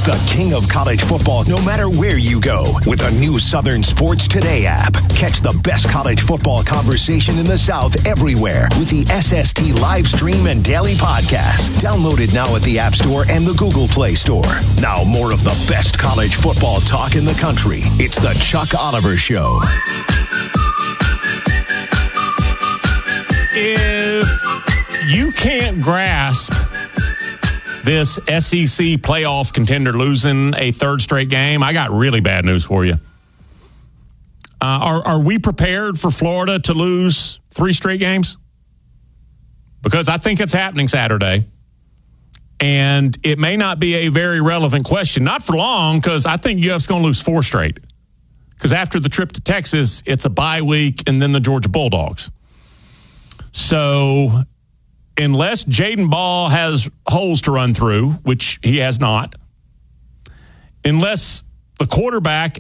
the king of college football no matter where you go with a new Southern Sports Today app. Catch the best college football conversation in the South everywhere with the SST live stream and daily podcast. Download it now at the App Store and the Google Play Store. Now more of the best college football talk in the country. It's the Chuck Oliver Show. If you can't grasp this SEC playoff contender losing a third straight game, I got really bad news for you. Are we prepared for Florida to lose 3 straight games? Because I think it's happening Saturday. And it may not be a very relevant question. Not for long, because I think UF's going to lose 4 straight. Because after the trip to Texas, it's a bye week and then the Georgia Bulldogs. So unless Jaden Ball has holes to run through, which he has not, unless the quarterback,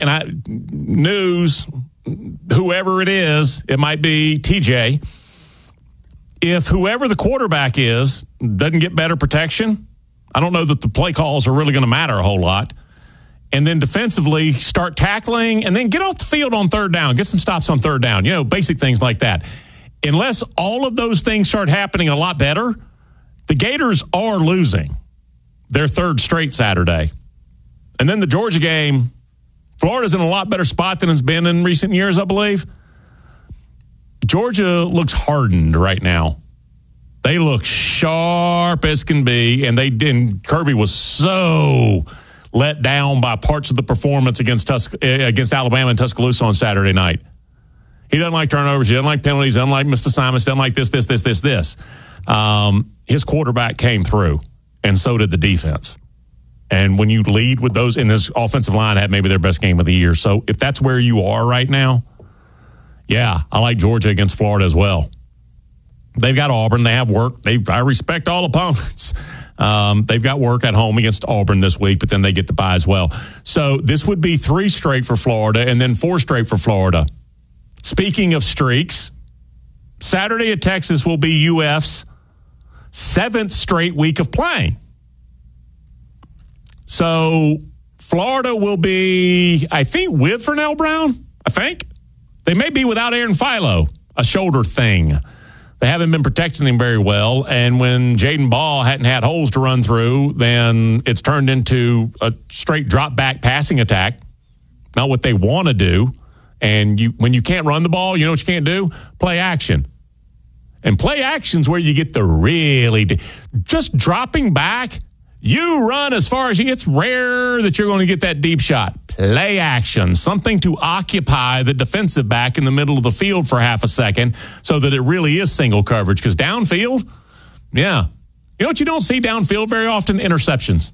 whoever it is, it might be TJ, if whoever the quarterback is doesn't get better protection, I don't know that the play calls are really going to matter a whole lot. And then defensively start tackling and then get off the field on third down, get some stops on third down, basic things like that. Unless all of those things start happening a lot better, the Gators are losing their third straight Saturday. And then the Georgia game, Florida's in a lot better spot than it's been in recent years, I believe. Georgia looks hardened right now. They look sharp as can be, and Kirby was so let down by parts of the performance against Alabama and Tuscaloosa on Saturday night. He doesn't like turnovers. He doesn't like penalties. He doesn't like missed assignments. Doesn't like this. His quarterback came through, and so did the defense. And when you lead with those, and this offensive line had maybe their best game of the year. So if that's where you are right now, yeah, I like Georgia against Florida as well. They've got Auburn. They have work. I respect all opponents. They've got work at home against Auburn this week, but then they get the bye as well. So this would be 3 straight for Florida and then 4 straight for Florida. Speaking of streaks, Saturday at Texas will be UF's 7th straight week of playing. So Florida will be, I think, with Vernell Brown. They may be without Aaron Philo, a shoulder thing. They haven't been protecting him very well. And when Jaden Ball hadn't had holes to run through, then it's turned into a straight drop-back passing attack. Not what they want to do. And when you can't run the ball, you know what you can't do? Play action. And play action's where you get the just dropping back. You run as far as it's rare that you're going to get that deep shot. Play action, something to occupy the defensive back in the middle of the field for half a second so that it really is single coverage. Because downfield, yeah. You know what you don't see downfield very often? Interceptions.